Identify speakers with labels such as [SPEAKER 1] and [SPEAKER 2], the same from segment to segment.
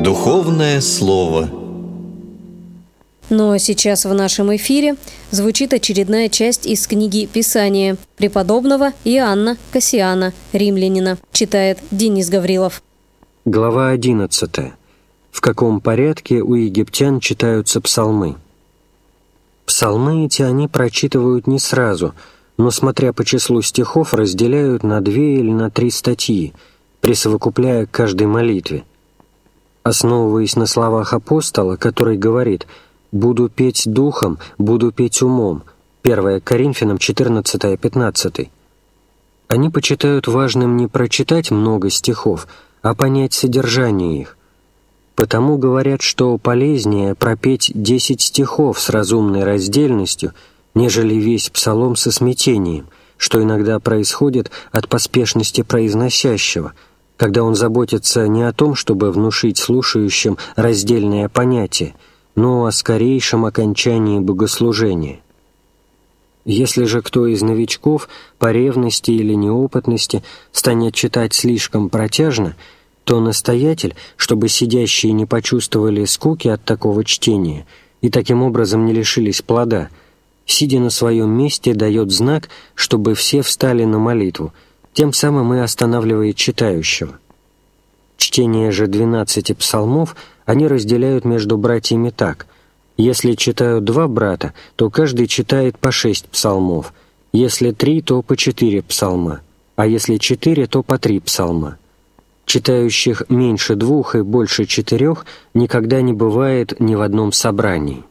[SPEAKER 1] Духовное слово.
[SPEAKER 2] Ну а сейчас в нашем эфире звучит очередная часть из книги Писания преподобного Иоанна Кассиана, римлянина. Читает Денис Гаврилов.
[SPEAKER 3] Глава 11. В каком порядке у египтян читаются псалмы? Псалмы эти они прочитывают не сразу, но, смотря по числу стихов, разделяют на 2 или на 3 статьи, присовокупляя к каждой молитве. Основываясь на словах апостола, который говорит «Буду петь духом, буду петь умом», 1 Коринфянам 14-15, они почитают важным не прочитать много стихов, а понять содержание их. Потому говорят, что полезнее пропеть 10 стихов с разумной раздельностью, нежели весь псалом со смятением, что иногда происходит от поспешности произносящего, когда он заботится не о том, чтобы внушить слушающим раздельное понятие, но о скорейшем окончании богослужения. Если же кто из новичков по ревности или неопытности станет читать слишком протяжно, то настоятель, чтобы сидящие не почувствовали скуки от такого чтения и таким образом не лишились плода, сидя на своем месте, дает знак, чтобы все встали на молитву, тем самым и останавливает читающего. Чтение же 12 псалмов они разделяют между братьями так: если читают 2 брата, то каждый читает по 6 псалмов, если 3, то по 4 псалма, а если 4, то по 3 псалма. Читающих меньше 2 и больше 4 никогда не бывает ни в одном собрании.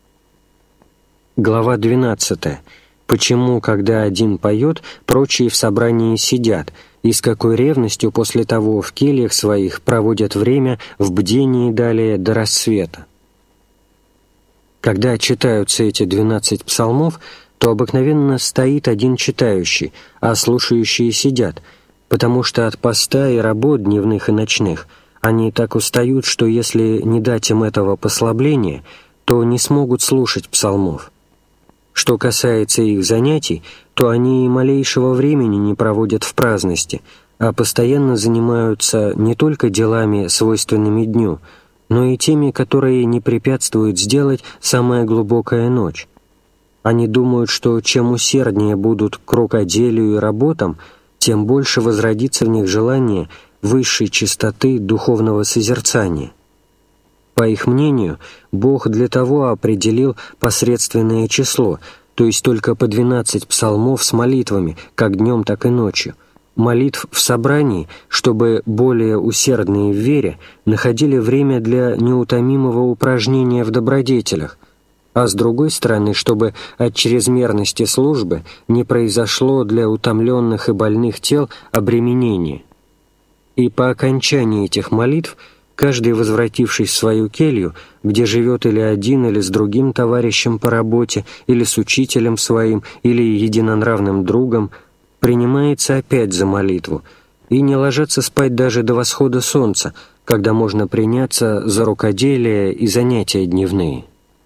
[SPEAKER 3] Глава 12. Почему, когда один поет, прочие в собрании сидят, и с какой ревностью после того в кельях своих проводят время в бдении далее до рассвета. Когда читаются эти 12 псалмов, то обыкновенно стоит один читающий, а слушающие сидят, потому что от поста и работ дневных и ночных они так устают, что если не дать им этого послабления, то не смогут слушать псалмов. Что касается их занятий, то они и малейшего времени не проводят в праздности, а постоянно занимаются не только делами, свойственными дню, но и теми, которые не препятствуют сделать самая глубокая ночь. Они думают, что чем усерднее будут к рукоделию и работам, тем больше возродится в них желание высшей чистоты духовного созерцания. По их мнению, Бог для того определил посредственное число, то есть только по 12 псалмов с молитвами, как днем, так и ночью, молитв в собрании, чтобы более усердные в вере находили время для неутомимого упражнения в добродетелях, а с другой стороны, чтобы от чрезмерности службы не произошло для утомленных и больных тел обременение. И по окончании этих молитв каждый, возвратившись в свою келью, где живет или один, или с другим товарищем по работе, или с учителем своим, или единонравным другом, принимается опять за молитву и не ложится спать даже до восхода солнца, когда можно приняться за рукоделие и занятия дневные.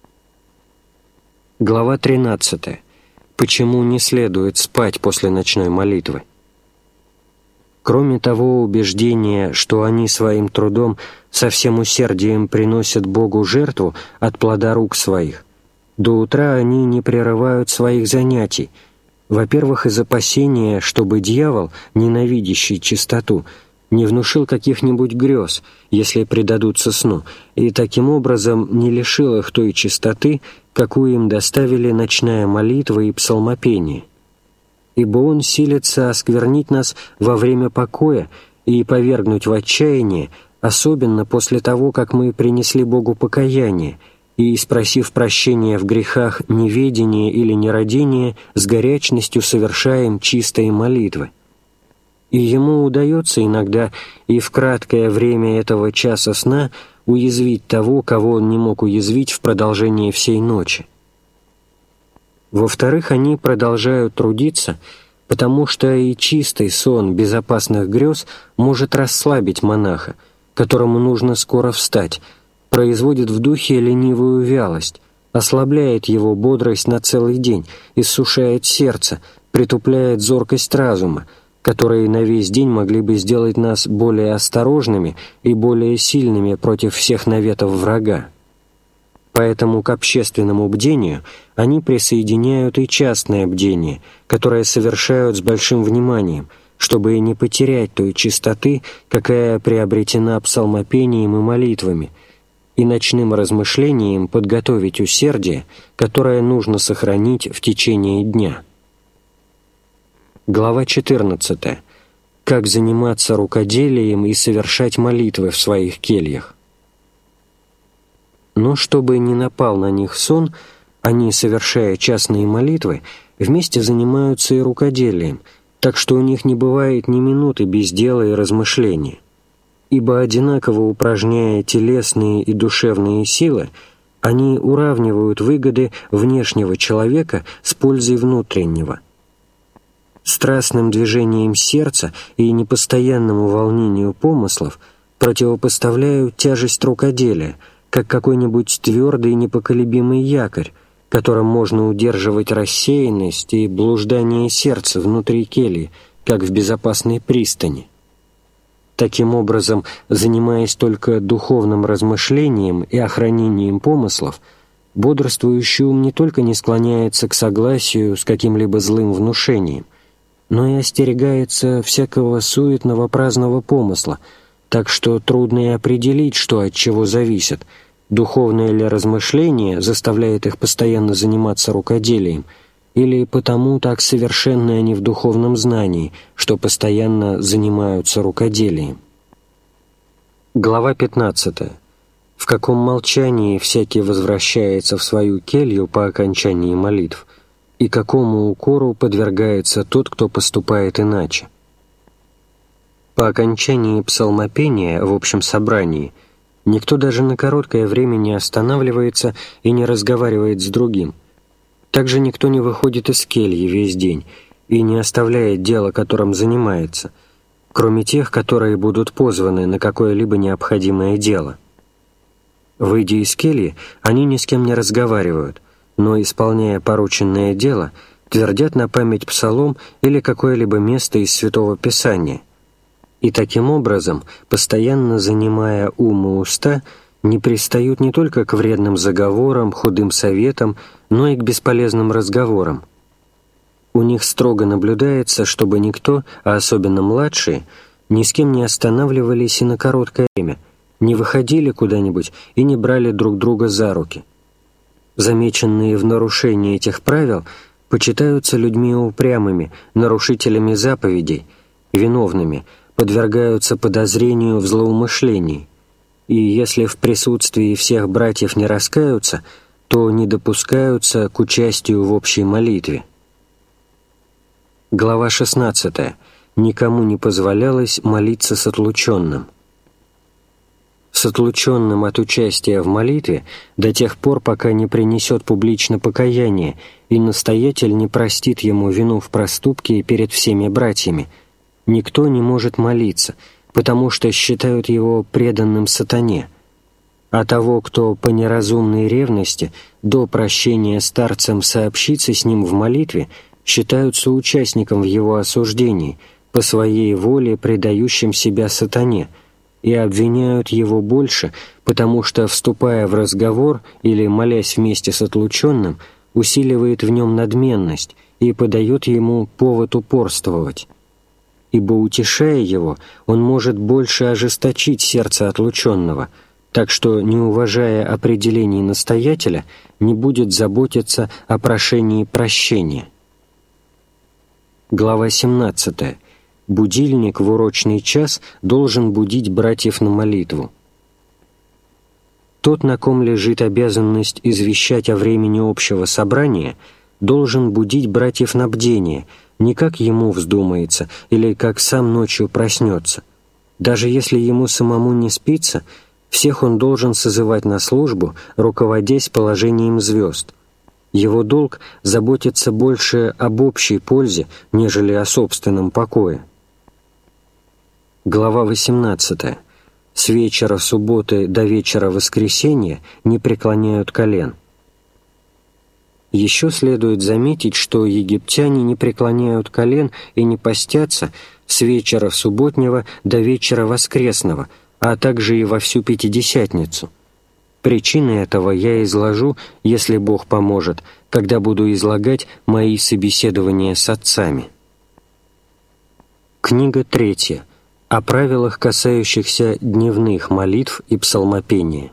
[SPEAKER 3] Глава 13. Почему не следует спать после ночной молитвы? Кроме того убеждения, что они своим трудом со всем усердием приносят Богу жертву от плода рук своих, до утра они не прерывают своих занятий, во-первых, из опасения, чтобы дьявол, ненавидящий чистоту, не внушил каких-нибудь грез, если предадутся сну, и таким образом не лишил их той чистоты, какую им доставили ночная молитва и псалмопение. Ибо он силится осквернить нас во время покоя и повергнуть в отчаяние, особенно после того, как мы принесли Богу покаяние, и, спросив прощения в грехах неведения или нерадения, с горячностью совершаем чистые молитвы. И ему удается иногда и в краткое время этого часа сна уязвить того, кого он не мог уязвить в продолжении всей ночи. Во-вторых, они продолжают трудиться, потому что и чистый сон безопасных грез может расслабить монаха, которому нужно скоро встать, производит в духе ленивую вялость, ослабляет его бодрость на целый день, иссушает сердце, притупляет зоркость разума, которые на весь день могли бы сделать нас более осторожными и более сильными против всех наветов врага. Поэтому к общественному бдению они присоединяют и частное бдение, которое совершают с большим вниманием, чтобы не потерять той чистоты, какая приобретена псалмопением и молитвами, и ночным размышлением подготовить усердие, которое нужно сохранить в течение дня. Глава 14. Как заниматься рукоделием и совершать молитвы в своих кельях. Но чтобы не напал на них сон, они, совершая частные молитвы, вместе занимаются и рукоделием, так что у них не бывает ни минуты без дела и размышления. Ибо одинаково упражняя телесные и душевные силы, они уравнивают выгоды внешнего человека с пользой внутреннего. Страстным движением сердца и непостоянному волнению помыслов противопоставляют тяжесть рукоделия, как какой-нибудь твердый и непоколебимый якорь, которым можно удерживать рассеянность и блуждание сердца внутри кельи, как в безопасной пристани. Таким образом, занимаясь только духовным размышлением и охранением помыслов, бодрствующий ум не только не склоняется к согласию с каким-либо злым внушением, но и остерегается всякого суетного праздного помысла, так что трудно и определить, что от чего зависит, духовное ли размышление заставляет их постоянно заниматься рукоделием, или потому так совершенны они в духовном знании, что постоянно занимаются рукоделием. Глава 15. В каком молчании всякий возвращается в свою келью по окончании молитв, и какому укору подвергается тот, кто поступает иначе. По окончании псалмопения в общем собрании никто даже на короткое время не останавливается и не разговаривает с другим. Также никто не выходит из кельи весь день и не оставляет дела, которым занимается, кроме тех, которые будут позваны на какое-либо необходимое дело. Выйдя из кельи, они ни с кем не разговаривают, но, исполняя порученное дело, твердят на память псалом или какое-либо место из Святого Писания, и таким образом, постоянно занимая ум и уста, не пристают не только к вредным заговорам, худым советам, но и к бесполезным разговорам. У них строго наблюдается, чтобы никто, а особенно младшие, ни с кем не останавливались и на короткое время, не выходили куда-нибудь и не брали друг друга за руки. Замеченные в нарушении этих правил почитаются людьми упрямыми, нарушителями заповедей, виновными, подвергаются подозрению в злоумышлении, и если в присутствии всех братьев не раскаются, то не допускаются к участию в общей молитве. Глава 16. Никому не позволялось молиться с отлученным. С отлученным от участия в молитве до тех пор, пока не принесет публично покаяние и настоятель не простит ему вину в проступке перед всеми братьями, никто не может молиться, потому что считают его преданным сатане, а того, кто по неразумной ревности до прощения старцам сообщится с ним в молитве, считают соучастником в его осуждении, по своей воле предающим себя сатане, и обвиняют его больше, потому что, вступая в разговор или молясь вместе с отлученным, усиливает в нем надменность и подает ему повод упорствовать. Ибо, утешая его, он может больше ожесточить сердце отлученного, так что, не уважая определений настоятеля, не будет заботиться о прошении прощения. Глава 17. Будильник в урочный час должен будить братьев на молитву. Тот, на ком лежит обязанность извещать о времени общего собрания, должен будить братьев на бдение, не как ему вздумается или как сам ночью проснется. Даже если ему самому не спится, всех он должен созывать на службу, руководясь положением звезд. Его долг – заботиться больше об общей пользе, нежели о собственном покое. Глава 18. С вечера субботы до вечера воскресенья не преклоняют колен. Еще следует заметить, что египтяне не преклоняют колен и не постятся, с вечера субботнего до вечера воскресного, а также и во всю Пятидесятницу. Причины этого я изложу, если Бог поможет, когда буду излагать мои собеседования с отцами. Книга 3. О правилах, касающихся дневных молитв и псалмопения.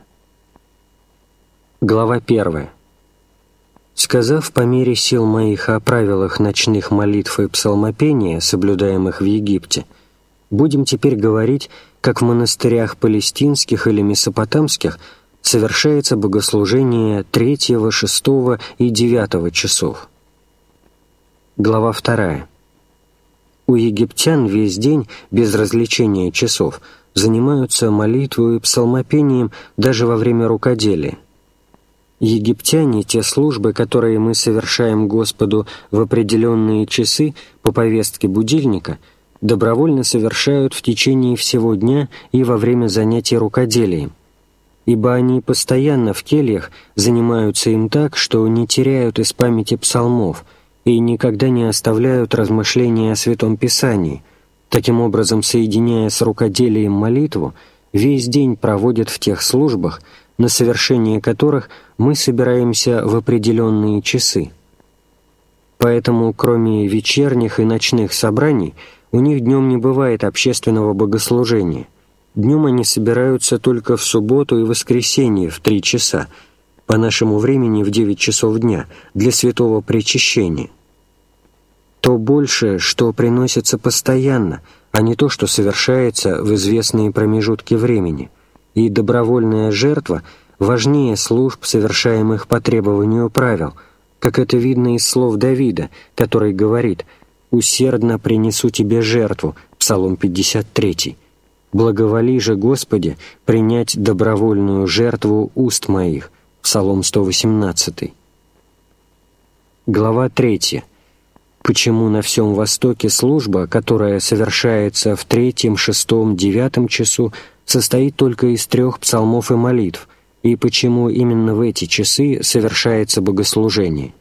[SPEAKER 3] Глава 1. Сказав по мере сил моих о правилах ночных молитв и псалмопения, соблюдаемых в Египте, будем теперь говорить, как в монастырях палестинских или месопотамских совершается богослужение 3, 6 и 9 часов. Глава 2. У египтян весь день, без развлечения часов, занимаются молитвой и псалмопением даже во время рукоделия. Египтяне те службы, которые мы совершаем Господу в определенные часы по повестке будильника, добровольно совершают в течение всего дня и во время занятий рукоделием, ибо они постоянно в кельях занимаются им так, что не теряют из памяти псалмов и никогда не оставляют размышления о Святом Писании, таким образом, соединяя с рукоделием молитву, весь день проводят в тех службах, на совершение которых мы собираемся в определенные часы. Поэтому, кроме вечерних и ночных собраний, у них днем не бывает общественного богослужения. Днем они собираются только в субботу и воскресенье в 3 часа, по нашему времени в 9 часов дня, для святого причащения. То больше, что приносится постоянно, а не то, что совершается в известные промежутки времени, и добровольная жертва важнее служб, совершаемых по требованию правил, как это видно из слов Давида, который говорит «Усердно принесу тебе жертву» Псалом 53. «Благоволи же, Господи, принять добровольную жертву уст моих» Псалом 118. Глава 3. Почему на всем Востоке служба, которая совершается в 3, 6, 9 часу, состоит только из 3 псалмов и молитв, и почему именно в эти часы совершается богослужение?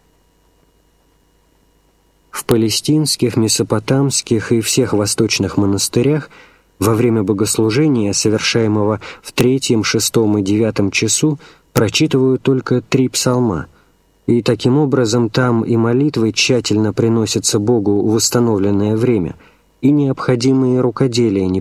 [SPEAKER 3] В палестинских, месопотамских и всех восточных монастырях во время богослужения, совершаемого в 3, 6 и 9 часу, прочитывают только 3 псалма, и таким образом там и молитвы тщательно приносятся Богу в установленное время, и необходимые рукоделия не